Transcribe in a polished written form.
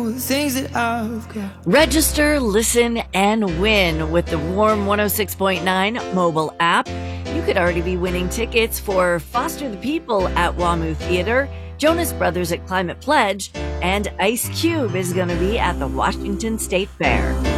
the things that I've got. Register, listen, and win with the Warm 106.9 mobile app. You could already be winning tickets for Foster the People at WAMU Theater, Jonas Brothers at Climate Pledge, and Ice Cube is going to be at the Washington State Fair.